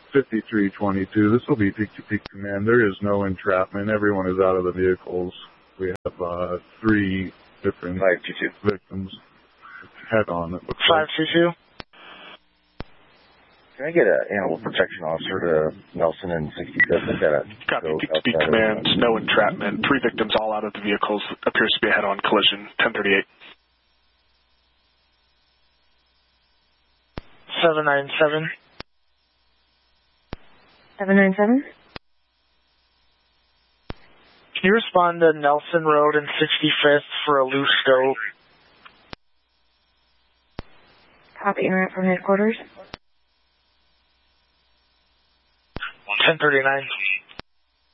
5322. This will be peak-to-peak command. There is no entrapment. Everyone is out of the vehicles. We have 3 different 522 victims head-on. It looks 522. Can I get an animal protection officer to Nelson and 65th? I've got a copy. Peak command. No entrapment. 3 victims all out of the vehicles. Appears to be a head-on collision. 1038. 797. 797. Can you respond to Nelson Road and 65th for a loose scope? Copy, internet from headquarters. 1039.